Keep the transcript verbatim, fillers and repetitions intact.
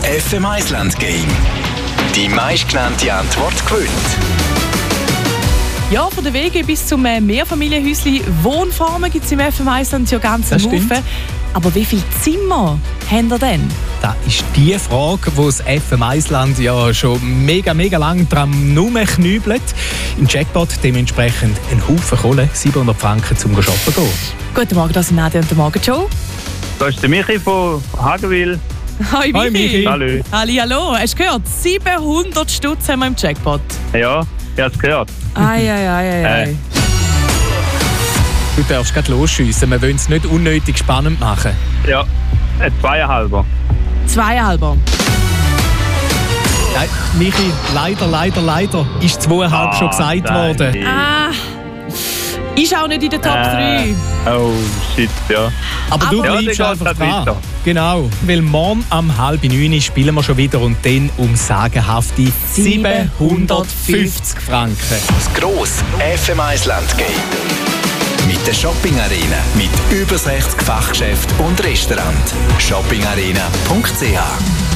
F M eins Land Game. Die meistgenannte Antwort gewinnt. Ja, von der Wege bis zum Mehrfamilienhäuschen Wohnformen gibt es im F M eins Land ja ganz einen Haufen. Aber wie viele Zimmer haben ihr denn? Das ist die Frage, die das F M eins Land ja schon mega, mega lang dran rumknübelt. Im Jackpot dementsprechend ein Haufen Kohle, siebenhundert Franken zum shoppen gehen. Guten Morgen, das ist Nadia und der Morgenshow. Da ist der Michi von Hagenwil. Hi Michi. Hi, Michi. Hallo. Halli, hallo. Hast du gehört? siebenhundert Stutz haben wir im Jackpot. Ja, ich habe es gehört. Ei, ei, ei, ei. Äh. Du darfst gerade losschiessen, wir wollen es nicht unnötig spannend machen. Ja, ein zweieinhalber. Zweieinhalber. Nein, Michi, leider, leider, leider ist zweieinhalb Ah, schon gesagt nein. worden. Ah, ist auch nicht in der Top drei. Äh, oh, shit, ja. Aber du Aber- Ja, bleibst dann einfach geht's dran. weiter. Genau, weil morgen am halb neun spielen wir schon wieder und dann um sagenhafte siebenhundertfünfzig Franken. Das grosse F M eins Land Game. Mit der Shopping Arena. Mit über sechzig Fachgeschäften und Restaurant. shopping arena punkt c h